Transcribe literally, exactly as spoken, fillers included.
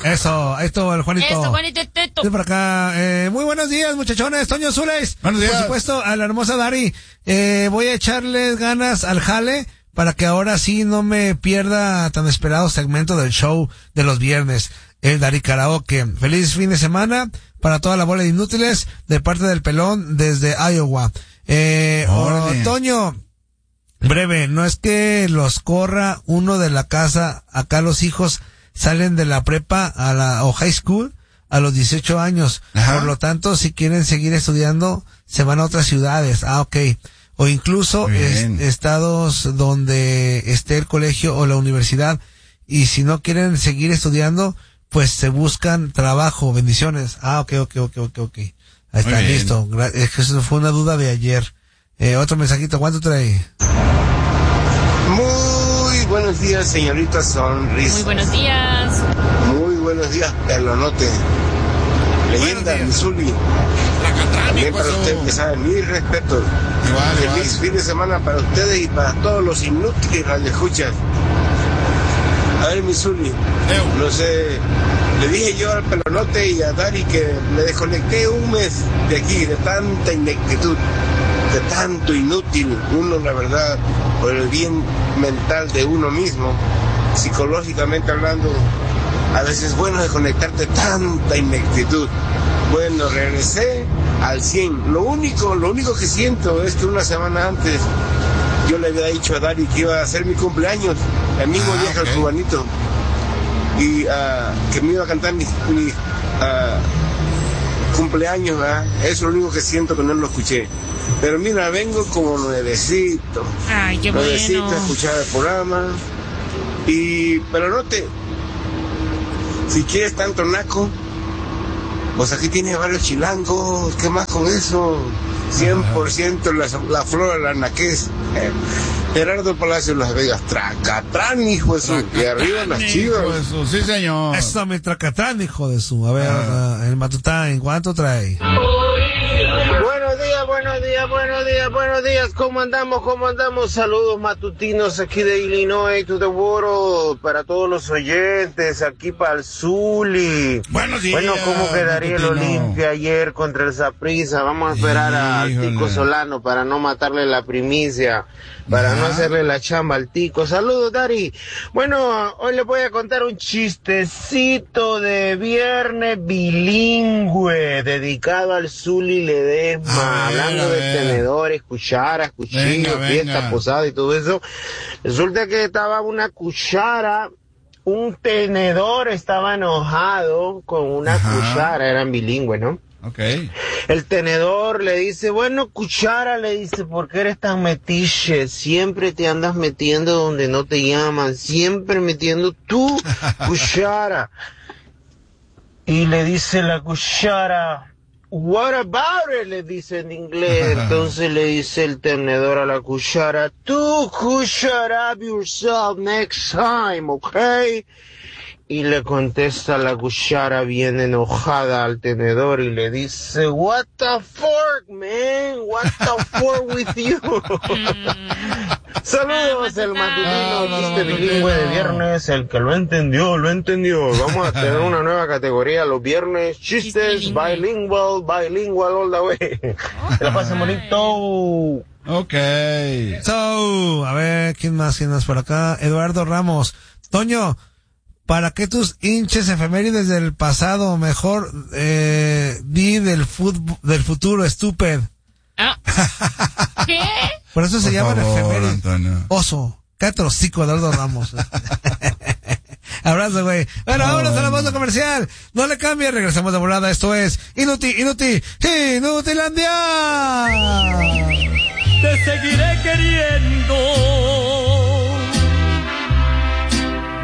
Eso, esto, el Juanito. Eso, Juanito, esto. De por acá. Eh, muy buenos días, muchachones. Toño Zules. Buenos días. Por supuesto, a la hermosa Dari. Eh, voy a echarles ganas al jale para que ahora sí no me pierda tan esperado segmento del show de los viernes. El Dari Karaoke. Feliz fin de semana para toda la bola de inútiles de parte del pelón desde Iowa. Eh, oh, Toño, breve, no es que los corra uno de la casa, acá los hijos salen de la prepa a la, o high school a los dieciocho años. Ajá. Por lo tanto, si quieren seguir estudiando, se van a otras ciudades. Ah, ok. O incluso es, estados donde esté el colegio o la universidad. Y si no quieren seguir estudiando, pues se buscan trabajo. Bendiciones. Ah, ok, ok, ok, ok, ok. Ahí está, listo. Es que eso fue una duda de ayer. Eh, otro mensajito, ¿cuánto trae? Muy buenos días, señorita Sonrisa. Muy buenos días. Muy buenos días, Pelonote. Leyenda, Missouri. También para usted, que sabe, mis respetos. Igual, Feliz igual. fin de semana para ustedes y para todos los inútiles radioescuchas. A ver, Missouri, no sé, le dije yo al Pelonote y a Dari que me desconecté un mes de aquí, de tanta ineptitud, de tanto inútil, uno, la verdad, por el bien mental de uno mismo, psicológicamente hablando, a veces es bueno desconectarte de tanta ineptitud. Bueno, regresé al cien. Lo único, lo único que siento es que una semana antes yo le había dicho a Dari que iba a hacer mi cumpleaños, el mismo ah, día que el cubanito, y uh, que me iba a cantar mi, mi uh, cumpleaños, ¿verdad? Eso es lo único que siento, que no lo escuché. Pero mira, vengo como nuevecito. Ay, qué nuevecito bueno. a escuchar el programa. Y, pero no te, si quieres tanto naco, pues aquí tienes varios chilangos, ¿qué más con eso? cien por ciento la, la flor de la naquez. Eh, Gerardo Palacio, Las Vegas, Tracatrán, hijo de su, y arriba las chivas. Su, sí, señor. Eso, mi Tracatrán, hijo de su. A ver, ah. uh, el Matután, ¿cuánto trae? Buenos días, buenos días, buenos días, buenos días. ¿Cómo andamos? ¿Cómo andamos? Saludos matutinos aquí de Illinois to the world, para todos los oyentes, aquí para el Zuli. Buenos días. Bueno, ¿cómo quedaría el Olimpia ayer contra el Saprissa? Vamos a esperar al Tico Solano para no matarle la primicia, para no hacerle la chamba al Tico. Saludos, Dari. Bueno, hoy les voy a contar un chistecito de viernes bilingüe dedicado al Zuli Ledesma, ah, hablando de tenedores, cucharas, cuchillos, venga, fiesta, venga. posada y todo eso. Resulta que estaba una cuchara, un tenedor estaba enojado con una Ajá. cuchara, eran bilingües, ¿no? Okay. El tenedor le dice, bueno, cuchara, le dice, ¿por qué eres tan metiche? Siempre te andas metiendo donde no te llaman, siempre metiendo tú, cuchara. Y le dice la cuchara, what about it? Le dice en inglés. Entonces le dice el tenedor a la cuchara, tú, cuchara, up yourself next time, okay? Y le contesta la cuchara bien enojada al tenedor y le dice, what the fork, man? What the fork with you? Saludos, el matutino, chiste bilingüe de viernes. El que lo entendió, lo entendió. Vamos a tener una nueva categoría los viernes. Chistes bilingual, bilingual all the way. Que la pasen bonito. Ok. So, a ver, ¿quién más? ¿Quién más por acá? Eduardo Ramos. Toño, ¿para qué tus hinches efemérides del pasado? Mejor, eh, di del fut- del futuro, estúpido. ¿Ah? ¿Qué? Por eso se Por llaman favor, efemérides. Antonio. Oso. Cállate los hocico, Eduardo Ramos. Abrazo, güey. Bueno, Oh, vámonos a la bueno. pausa comercial. No le cambie, regresamos de volada. Esto es Inuti, Inuti, Inutilandia. Te seguiré queriendo.